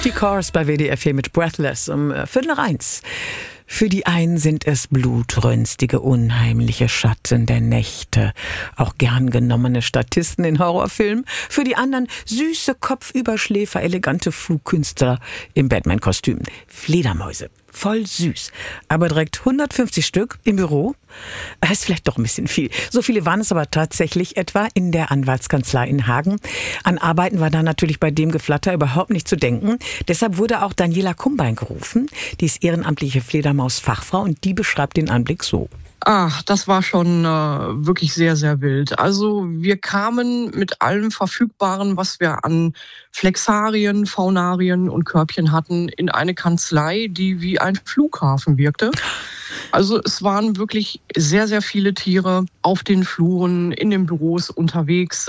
Die Chorus bei WDR 4 mit Breathless um 1:45. Für die einen sind es blutrünstige, unheimliche Schatten der Nächte, auch gern genommene Statisten in Horrorfilmen. Für die anderen süße Kopfüberschläfer, elegante Flugkünstler im Batman-Kostüm. Fledermäuse, voll süß, aber direkt 150 Stück im Büro. Das ist vielleicht doch ein bisschen viel. So viele waren es aber tatsächlich etwa in der Anwaltskanzlei in Hagen. An Arbeiten war da natürlich bei dem Geflatter überhaupt nicht zu denken. Deshalb wurde auch Daniela Kumbein gerufen. Die ist ehrenamtliche Fledermaus-Fachfrau und die beschreibt den Anblick so. Ach, das war schon wirklich sehr, sehr wild. Also wir kamen mit allem Verfügbaren, was wir an Flexarien, Faunarien und Körbchen hatten, in eine Kanzlei, die wie ein Flughafen wirkte. Also es waren wirklich sehr, sehr viele Tiere auf den Fluren, in den Büros unterwegs,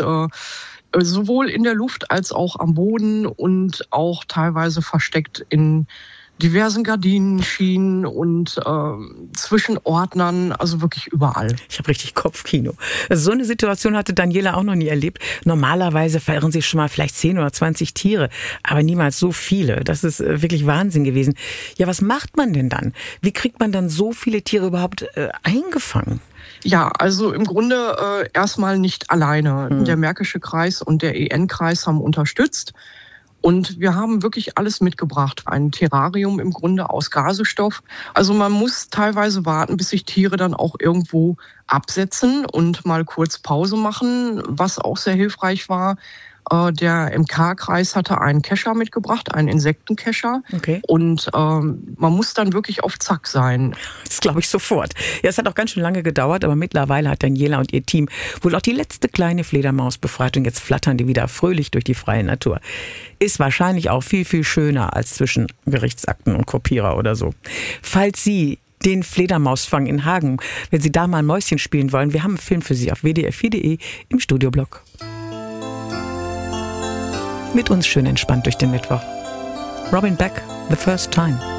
sowohl in der Luft als auch am Boden und auch teilweise versteckt in diversen Gardinenschienen und zwischen Ordnern, also wirklich überall. Ich habe richtig Kopfkino. Also so eine Situation hatte Daniela auch noch nie erlebt. Normalerweise verirren sich schon mal vielleicht 10 oder 20 Tiere, aber niemals so viele. Das ist wirklich Wahnsinn gewesen. Ja, was macht man denn dann? Wie kriegt man dann so viele Tiere überhaupt eingefangen? Ja, also im Grunde erstmal nicht alleine. Der Märkische Kreis und der EN-Kreis haben unterstützt. Und wir haben wirklich alles mitgebracht. Ein Terrarium im Grunde aus Gasestoff. Also man muss teilweise warten, bis sich Tiere dann auch irgendwo absetzen und mal kurz Pause machen. Was auch sehr hilfreich war, der MK-Kreis hatte einen Kescher mitgebracht, einen Insektenkescher. Okay. Und man muss dann wirklich auf Zack sein. Das glaube ich sofort. Ja, es hat auch ganz schön lange gedauert, aber mittlerweile hat Daniela und ihr Team wohl auch die letzte kleine Fledermaus befreit und jetzt flattern die wieder fröhlich durch die freie Natur. Ist wahrscheinlich auch viel, viel schöner als zwischen Gerichtsakten und Kopierer oder so. Falls Sie den Fledermausfang in Hagen, wenn Sie da mal ein Mäuschen spielen wollen, wir haben einen Film für Sie auf wdr4.de im Studioblog. Mit uns schön entspannt durch den Mittwoch. Robin Beck, The First Time.